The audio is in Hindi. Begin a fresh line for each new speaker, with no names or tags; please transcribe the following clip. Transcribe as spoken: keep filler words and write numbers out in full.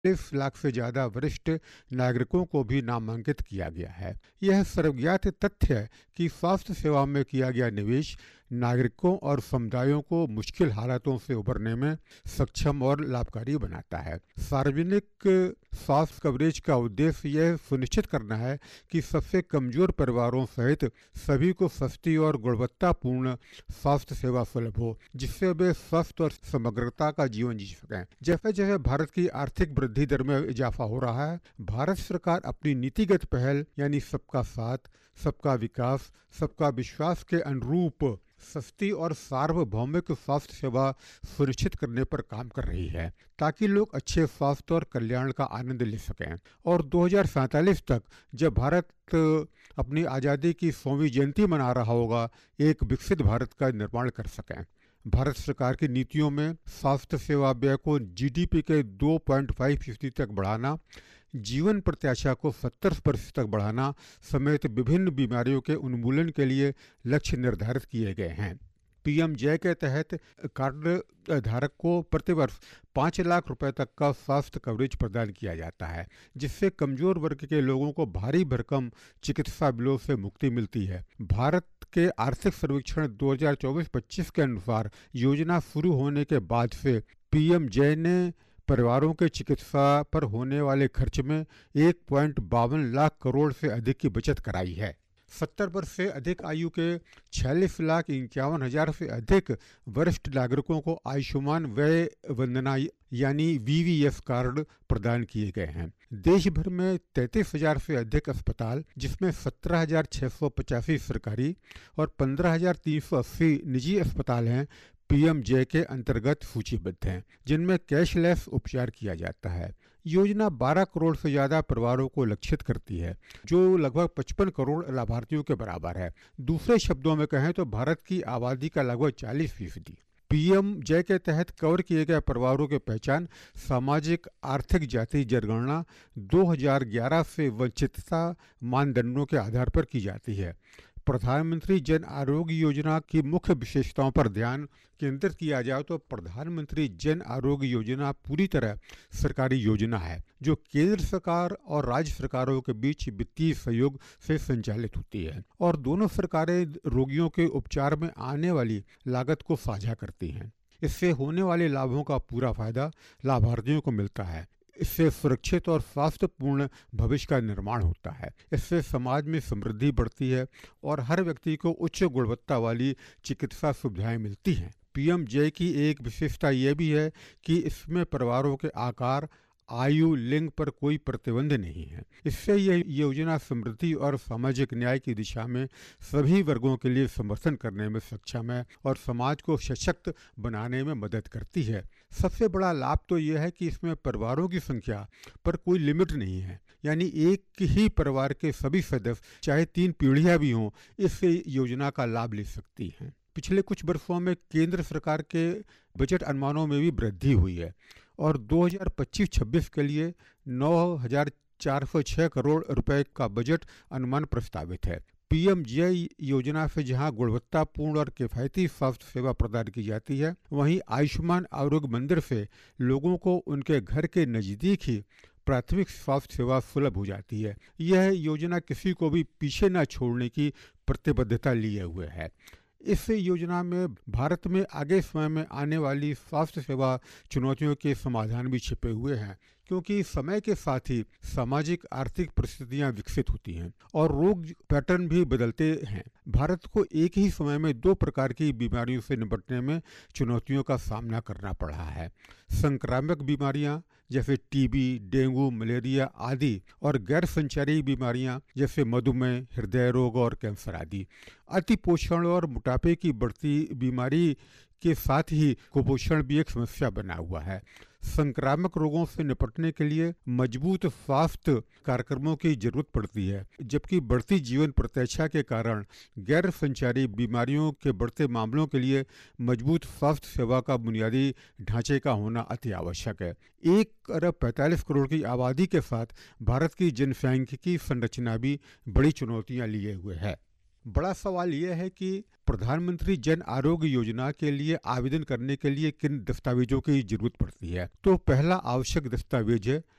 चालीस लाख से ज्यादा वरिष्ठ नागरिकों को भी नामांकित किया गया है। यह सर्वज्ञात तथ्य है कि स्वास्थ्य सेवा में किया गया निवेश नागरिकों और समुदायों को मुश्किल हालातों से उबरने में सक्षम और लाभकारी बनाता है। सार्वजनिक स्वास्थ्य कवरेज का उद्देश्य यह सुनिश्चित करना है कि सबसे कमजोर परिवारों सहित सभी को सस्ती और गुणवत्तापूर्ण स्वास्थ्य सेवा सुलभ हो, जिससे वे स्वस्थ और समग्रता का जीवन जी सकें। जैसे जैसे भारत की आर्थिक वृद्धि दर में इजाफा हो रहा है, भारत सरकार अपनी नीतिगत पहल यानी सबका साथ, सबका विकास, सबका विश्वास के अनुरूप सस्ती और सार्वभौमिक स्वास्थ्य सेवा सुनिश्चित करने पर काम कर रही है, ताकि लोग अच्छे स्वास्थ्य और कल्याण का आनंद ले सकें और दो हज़ार सैंतालीस तक, जब भारत अपनी आज़ादी की सौवीं जयंती मना रहा होगा, एक विकसित भारत का निर्माण कर सकें। भारत सरकार की नीतियों में स्वास्थ्य सेवा व्यय को जीडीपी के दो पॉइंट पाँच फीसदी तक बढ़ाना, जीवन प्रत्याशा को सत्तर प्रतिशत तक बढ़ाना समेत विभिन्न बीमारियों के उन्मूलन के लिए लक्ष्य निर्धारित किए गए हैं। पीएम जय के तहत कार्ड धारक को प्रतिवर्ष पाँच लाख रुपए तक का स्वास्थ्य कवरेज प्रदान किया जाता है, जिससे कमजोर वर्ग के लोगों को भारी भरकम चिकित्सा बिलों से मुक्ति मिलती है। भारत के आर्थिक सर्वेक्षण दो हज़ार चौबीस पच्चीस के अनुसार योजना शुरू होने के बाद से पीएम जय ने परिवारों के चिकित्सा पर होने वाले खर्च में एक पॉइंट बावन लाख करोड़ से अधिक की बचत कराई है। सत्तर वर्ष से अधिक आयु के छियालीस लाख इक्यावन हजार से अधिक वरिष्ठ नागरिकों को आयुष्मान व्यय वंदना यानी वीवीएस कार्ड प्रदान किए गए हैं। देश भर में तैंतीस हजार से अधिक अस्पताल, जिसमें सत्रह हजार छः सौ पचासी सरकारी और पंद्रह हजार तीन सौ अस्सी निजी अस्पताल हैं, पीएम जय के अंतर्गत सूचीबद्ध हैं, जिनमें कैशलेस उपचार किया जाता है। योजना बारह करोड़ से ज़्यादा परिवारों को लक्षित करती है, जो लगभग पचपन करोड़ लाभार्थियों के बराबर है। दूसरे शब्दों में कहें तो भारत की आबादी का लगभग चालीस फीसदी पीएम जय के तहत कवर किए गए परिवारों की पहचान सामाजिक आर्थिक जाति जनगणना दो हज़ार ग्यारह से वंचितता मानदंडों के आधार पर की जाती है। प्रधानमंत्री जन आरोग्य योजना की मुख्य विशेषताओं पर ध्यान केंद्रित किया जाए तो प्रधानमंत्री जन आरोग्य योजना पूरी तरह सरकारी योजना है, जो केंद्र सरकार और राज्य सरकारों के बीच वित्तीय सहयोग से संचालित होती है और दोनों सरकारें रोगियों के उपचार में आने वाली लागत को साझा करती हैं। इससे होने वाले लाभों का पूरा फायदा लाभार्थियों को मिलता है। इससे सुरक्षित और स्वास्थ्यपूर्ण भविष्य का निर्माण होता है। इससे समाज में समृद्धि बढ़ती है और हर व्यक्ति को उच्च गुणवत्ता वाली चिकित्सा सुविधाएं मिलती हैं। पीएम जय की एक विशेषता यह भी है कि इसमें परिवारों के आकार, आयु, लिंग पर कोई प्रतिबंध नहीं है। इससे यह योजना समृद्धि और सामाजिक न्याय की दिशा में सभी वर्गों के लिए समर्थन करने में सक्षम है और समाज को सशक्त बनाने में मदद करती है। सबसे बड़ा लाभ तो यह है कि इसमें परिवारों की संख्या पर कोई लिमिट नहीं है, यानी एक ही परिवार के सभी सदस्य, चाहे तीन पीढ़ियां भी हों, इस योजना का लाभ ले सकती हैं। पिछले कुछ वर्षों में केंद्र सरकार के बजट अनुमानों में भी वृद्धि हुई है और दो हज़ार पच्चीस छब्बीस के लिए नौ हज़ार चार सौ छः करोड़ रुपए का बजट अनुमान प्रस्तावित है। पीएम जय योजना से जहां गुणवत्तापूर्ण और किफायती स्वास्थ्य सेवा प्रदान की जाती है, वहीं आयुष्मान आरोग्य मंदिर से लोगों को उनके घर के नज़दीक ही प्राथमिक स्वास्थ्य सेवा सुलभ हो जाती है। यह योजना किसी को भी पीछे न छोड़ने की प्रतिबद्धता लिए हुए है। इस योजना में भारत में आगे समय में आने वाली स्वास्थ्य सेवा चुनौतियों के समाधान भी छिपे हुए हैं, क्योंकि समय के साथ ही सामाजिक आर्थिक परिस्थितियां विकसित होती हैं और रोग पैटर्न भी बदलते हैं। भारत को एक ही समय में दो प्रकार की बीमारियों से निपटने में चुनौतियों का सामना करना पड़ा है। संक्रामक बीमारियां जैसे टीबी, डेंगू, मलेरिया आदि और गैर संचारी बीमारियां जैसे मधुमेह, हृदय रोग और कैंसर आदि। अतिपोषण और मोटापे की बढ़ती बीमारी के साथ ही कुपोषण भी एक समस्या बना हुआ है। संक्रामक रोगों से निपटने के लिए मजबूत स्वास्थ्य कार्यक्रमों की जरूरत पड़ती है, जबकि बढ़ती जीवन प्रत्याशा के कारण गैर संचारी बीमारियों के बढ़ते मामलों के लिए मजबूत स्वास्थ्य सेवा का बुनियादी ढांचे का होना अति आवश्यक है। एक अरब पैंतालीस करोड़ की आबादी के साथ भारत की जनसांख्यिकी संरचना भी बड़ी चुनौतियां लिए हुए है। बड़ा सवाल यह है कि प्रधानमंत्री जन आरोग्य योजना के लिए आवेदन करने के लिए किन दस्तावेजों की जरूरत पड़ती है। तो पहला आवश्यक दस्तावेज है